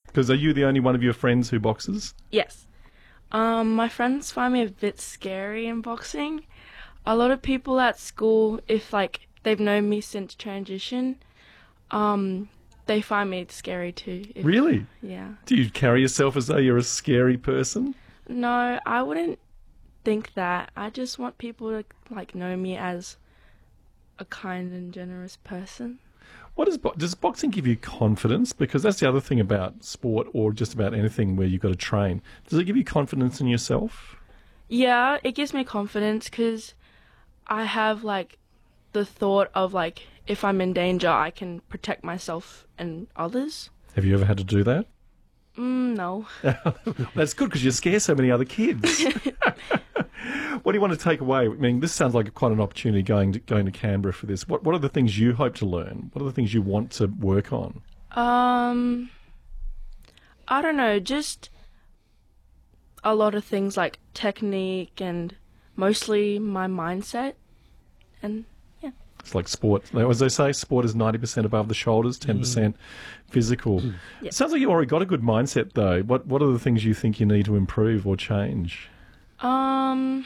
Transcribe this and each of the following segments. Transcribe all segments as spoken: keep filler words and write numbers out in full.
Because are you the only one of your friends who boxes? Yes. Um, my friends find me a bit scary in boxing. A lot of people at school, if like they've known me since transition, um, they find me scary too. If, Really? Yeah. Do you carry yourself as though you're a scary person? No, I wouldn't think that. I just want people to like know me as a kind and generous person. What is bo- does boxing give you confidence? Because that's the other thing about sport or just about anything where you've got to train. Does it give you confidence in yourself? Yeah, it gives me confidence because I have like the thought of like if I'm in danger, I can protect myself and others. Have you ever had to do that? Mm, no. That's good because you scare so many other kids. What do you want to take away? I mean, this sounds like quite an opportunity going to, going to Canberra for this. What What are the things you hope to learn? What are the things you want to work on? Um, I don't know, just a lot of things like technique and mostly my mindset. And yeah. It's like sport. As they say, sport is ninety percent above the shoulders, ten percent mm. physical. Mm. Yep. It sounds like you already got a good mindset, though. What What are the things you think you need to improve or change? Um,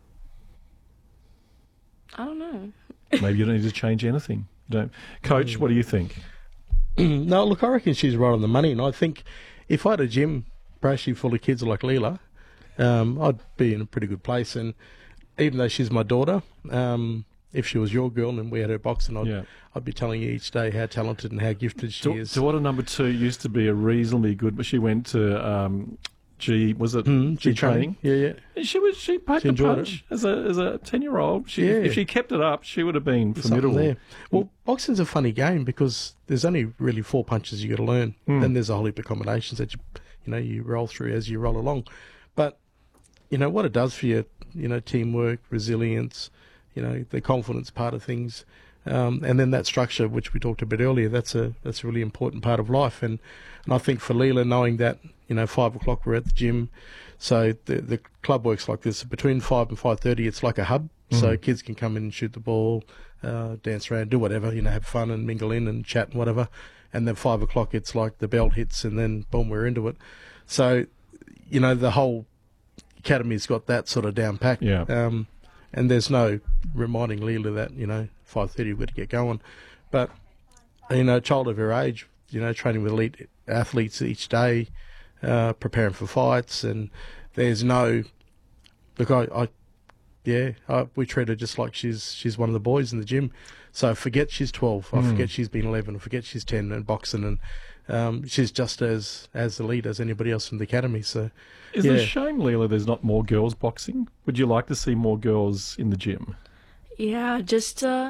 I don't know. Maybe you don't need to change anything. You don't. Coach, what do you think? No, look, I reckon she's right on the money. And I think if I had a gym basically full of kids like Leela, um, I'd be in a pretty good place. And even though she's my daughter, um, if she was your girl and we had her boxing, I'd, yeah. I'd be telling you each day how talented and how gifted she da- is. Daughter number two used to be a reasonably good, but she went to um, G. Was it mm, G training? Yeah, yeah. And she was she packed she a punch it. as a as a ten year old. She, yeah. If she kept it up, she would have been There's formidable. There. Well, boxing's a funny game because there's only really four punches you got to learn. Mm. Then there's a whole heap of combinations that you you know you roll through as you roll along. But you know what it does for you, you know, teamwork, resilience, you know, the confidence part of things. Um, and then that structure, which we talked a bit earlier, that's a that's a really important part of life. And, and I think for Leela, knowing that, you know, five o'clock we're at the gym, so the the club works like this. Between five and five thirty, it's like a hub, mm. so kids can come in and shoot the ball, uh, dance around, do whatever, you know, have fun and mingle in and chat and whatever. And then five o'clock, it's like the bell hits, and then boom, we're into it. So, you know, the whole academy's got that sort of down packed. Yeah. Um, and there's no reminding Leela that, you know, five thirty we've got to get going. But, you know, a child of her age, you know, training with elite athletes each day, uh, preparing for fights, and there's no, look, I, I yeah, I, we treat her just like she's she's one of the boys in the gym. So I forget she's twelve, I mm. forget she's been eleven, I forget she's ten and boxing, and um, she's just as, as elite as anybody else in the academy. So, Is yeah. it a shame, Leela, there's not more girls boxing? Would you like to see more girls in the gym? Yeah, just to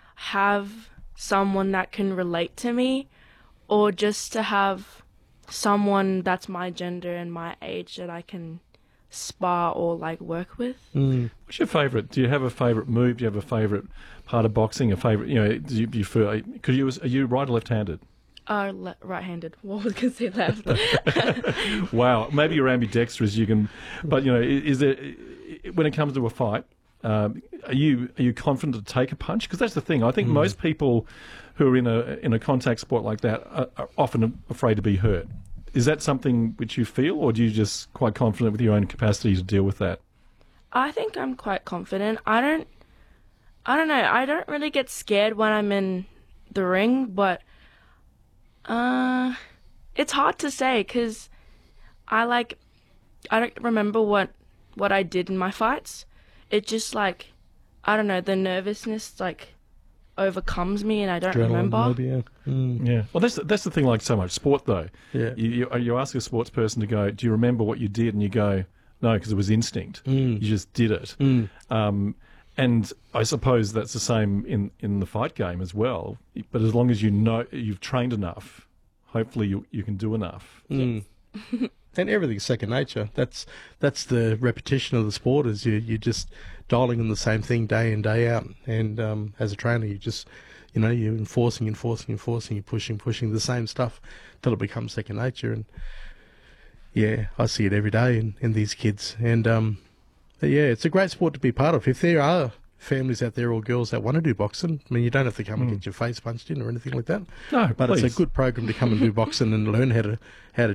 have someone that can relate to me, or just to have someone that's my gender and my age that I can spar or like work with. Mm. What's your favourite? Do you have a favourite move? Do you have a favourite part of boxing? A favourite, you know, do you, do you feel, could you, are you right or left-handed? Uh, le- right-handed. What was I going to say left? Wow, maybe you're ambidextrous. You can, but you know, is there when it comes to a fight? Um, are you are you confident to take a punch? Because that's the thing. I think mm. most people who are in a in a contact sport like that are, are often afraid to be hurt. Is that something which you feel, or do you just quite confident with your own capacity to deal with that? I think I'm quite confident. I don't, I don't know. I don't really get scared when I'm in the ring, but uh, it's hard to say because I like, I don't remember what what I did in my fights. It just like, I don't know, the nervousness like overcomes me and I don't Adrenaline, remember. Maybe, yeah. Mm. Yeah. Well, that's that's the thing. Like so much sport, though. Yeah. You, you you ask a sports person to go, do you remember what you did? And you go, no, because it was instinct. Mm. You just did it. Mm. Um, and I suppose that's the same in, in the fight game as well. But as long as you know you've trained enough, hopefully you you can do enough. Mm. And everything's second nature. That's that's the repetition of the sport. Is you you just dialing in the same thing day in day out. And um, as a trainer, you just you know you're enforcing, enforcing, enforcing, you're pushing, pushing the same stuff till it becomes second nature. And yeah, I see it every day in, in these kids. And um, yeah, it's a great sport to be part of. If there are families out there or girls that want to do boxing, I mean, you don't have to come mm. and get your face punched in or anything like that. No, but please. It's a good program to come and do boxing and learn how to how to